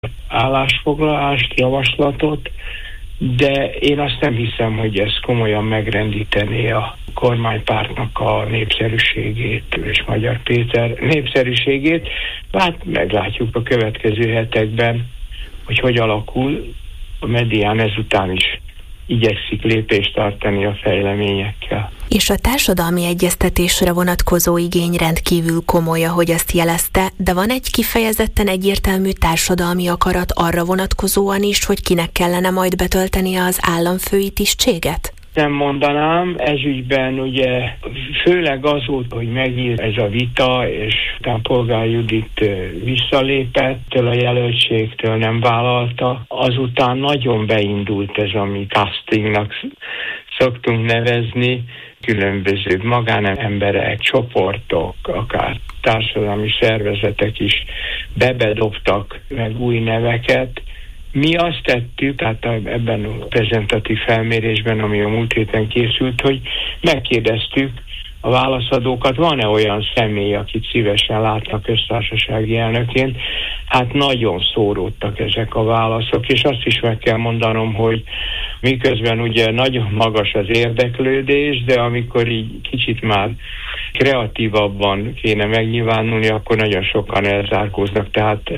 állásfoglalást, javaslatot, de én azt nem hiszem, hogy ez komolyan megrendítené a kormánypártnak a népszerűségét, és Magyar Péter népszerűségét. Hát meglátjuk a következő hetekben, hogy alakul. A Medián ezután is igyekszik lépést tartani a fejleményekkel. És a társadalmi egyeztetésre vonatkozó igény rendkívül komoly, ahogy ezt jelezte, de van egy kifejezetten egyértelmű társadalmi akarat arra vonatkozóan is, hogy kinek kellene majd betöltenie az államfői tisztséget? Nem mondanám, ezügyben ugye főleg azóta, hogy megnyílt ez a vita, és utána Polgár Judit visszalépett a jelöltségtől, nem vállalta, azután nagyon beindult ez, ami castingnak szoktunk nevezni, különböző magánemberek, csoportok, akár társadalmi szervezetek is bebedobtak meg új neveket. Mi azt tettük, tehát ebben a prezentatív felmérésben, ami a múlt héten készült, hogy megkérdeztük a válaszadókat, van-e olyan személy, akit szívesen látnak köztársasági elnökként. Hát nagyon szóródtak ezek a válaszok, és azt is meg kell mondanom, hogy miközben ugye nagyon magas az érdeklődés, de amikor így kicsit már kreatívabban kéne megnyilvánulni, akkor nagyon sokan elzárkóznak, tehát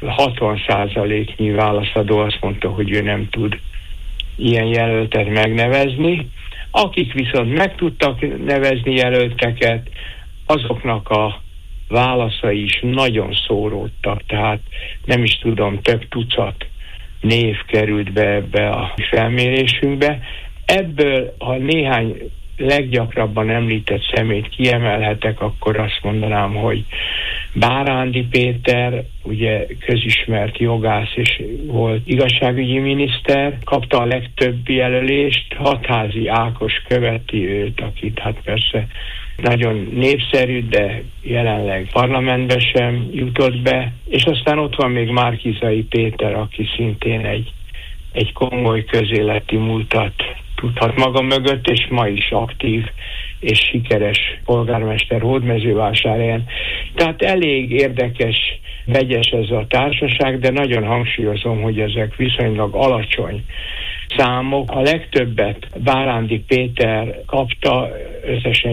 60%-nyi válaszadó azt mondta, hogy ő nem tud ilyen jelöltet megnevezni. Akik viszont meg tudtak nevezni jelölteket, azoknak a válaszai is nagyon szóródtak, tehát nem is tudom, több tucat név került be ebbe a felmérésünkbe. Ebből, ha néhány leggyakrabban említett szemét kiemelhetek, akkor azt mondanám, hogy Bárándi Péter, ugye közismert jogász és volt igazságügyi miniszter, kapta a legtöbb jelölést, Hatházi Ákos követi őt, akit hát persze nagyon népszerű, de jelenleg parlamentbe sem jutott be, és aztán ott van még Márki-Zay Péter, aki szintén egy komoly közéleti múltat tudhat maga mögött, és ma is aktív és sikeres polgármester Hódmezővásárhelyen. Tehát elég érdekes, vegyes ez a társaság, de nagyon hangsúlyozom, hogy ezek viszonylag alacsony számok. A legtöbbet Bárándi Péter kapta, összesen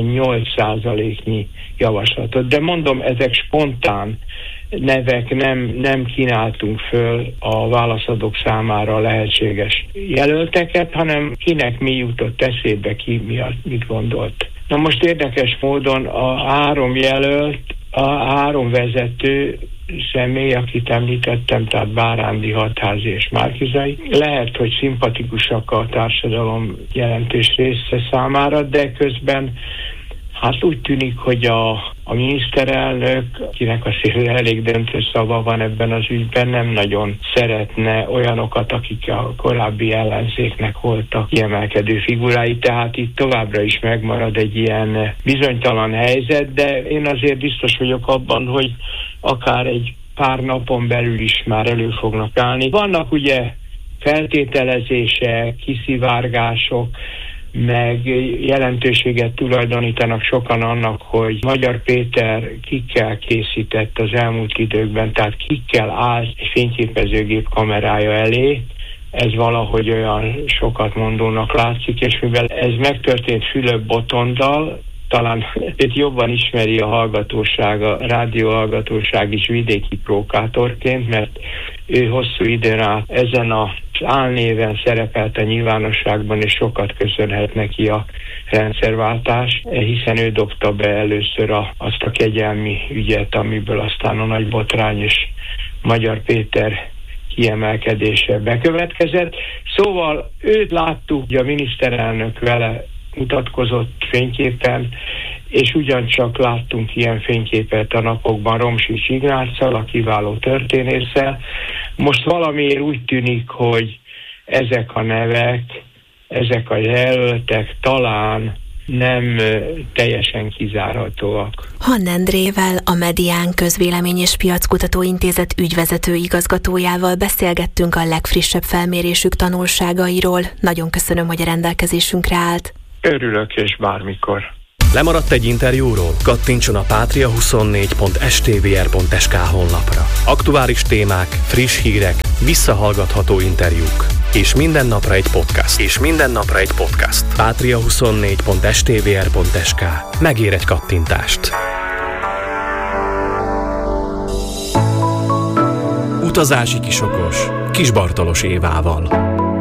8%-nyi javaslatot. De mondom, ezek spontán nevek, nem kínáltunk föl a válaszadók számára lehetséges jelölteket, hanem kinek mi jutott eszébe, ki mit gondolt. Na most érdekes módon a 3 jelölt, a 3 vezető személy, akit említettem, tehát Bárándi, Hatházi és Márki-Zay, lehet, hogy szimpatikusak a társadalom jelentős része számára, de közben hát úgy tűnik, hogy a miniszterelnök, akinek azért elég döntő szava van ebben az ügyben, nem nagyon szeretne olyanokat, akik a korábbi ellenzéknek voltak kiemelkedő figurái, tehát itt továbbra is megmarad egy ilyen bizonytalan helyzet, de én azért biztos vagyok abban, hogy akár egy pár napon belül is már elő fognak állni. Vannak ugye feltételezések, kiszivárgások, meg jelentőséget tulajdonítanak sokan annak, hogy Magyar Péter kikkel készített az elmúlt időkben, tehát kikkel állt egy fényképezőgép kamerája elé. Ez valahogy olyan sokat mondónak látszik, és mivel ez megtörtént Fülöp Botondal, talán itt jobban ismeri a hallgatóság, a rádióhallgatóság is vidéki prókátorként, mert ő hosszú időn át ezen az álnéven szerepelt a nyilvánosságban, és sokat köszönhet neki a rendszerváltás, hiszen ő dobta be először azt a kegyelmi ügyet, amiből aztán a nagy botrány és Magyar Péter kiemelkedése bekövetkezett. Szóval őt láttuk, hogy a miniszterelnök vele mutatkozott fényképen, és ugyancsak láttunk ilyen fényképet a napokban Romsics Ignáccal, a kiváló történésszel. Most valamiért úgy tűnik, hogy ezek a nevek, ezek a jelöltek talán nem teljesen kizárhatóak. Hann Endrével, a Medián Közvélemény és Piackutató Intézet ügyvezető igazgatójával beszélgettünk a legfrissebb felmérésük tanulságairól. Nagyon köszönöm, hogy a rendelkezésünkre állt. Örülök, és bármikor. Lemaradt egy interjúról? Kattintson a patria24.stvr.sk honlapra. Aktuális témák, friss hírek, visszahallgatható interjúk. És minden napra egy podcast. patria24.stvr.sk. Megér egy kattintást. Utazási kisokos Kis Bartalos Évával.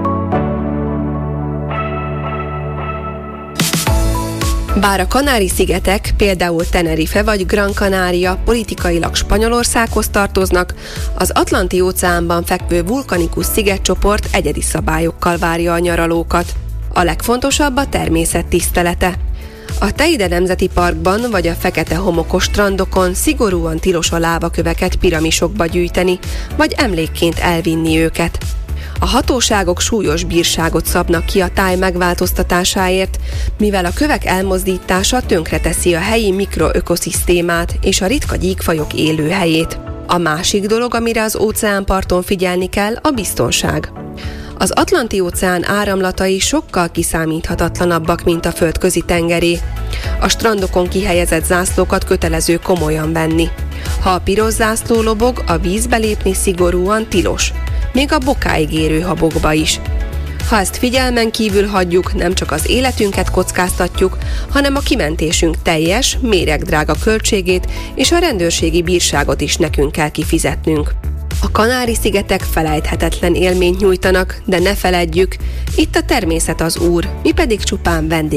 Bár a Kanári-szigetek, például Tenerife vagy Gran Canaria politikailag Spanyolországhoz tartoznak, az Atlanti-óceánban fekvő vulkanikus szigetcsoport egyedi szabályokkal várja a nyaralókat. A legfontosabb a természet tisztelete. A Teide Nemzeti Parkban vagy a fekete homokos strandokon szigorúan tilos a lávaköveket piramisokba gyűjteni, vagy emlékként elvinni őket. A hatóságok súlyos bírságot szabnak ki a táj megváltoztatásáért, mivel a kövek elmozdítása tönkreteszi a helyi mikroökoszisztémát és a ritka gyíkfajok élőhelyét. A másik dolog, amire az óceánparton figyelni kell, a biztonság. Az Atlanti-óceán áramlatai sokkal kiszámíthatatlanabbak, mint a földközi tengeré. A strandokon kihelyezett zászlókat kötelező komolyan venni. Ha a piros zászló lobog, a vízbe lépni szigorúan tilos, még a bokáig érő habokba is. Ha ezt figyelmen kívül hagyjuk, nem csak az életünket kockáztatjuk, hanem a kimentésünk teljes, méregdrága költségét és a rendőrségi bírságot is nekünk kell kifizetnünk. A Kanári-szigetek felejthetetlen élményt nyújtanak, de ne feledjük, itt a természet az úr, mi pedig csupán vendégek.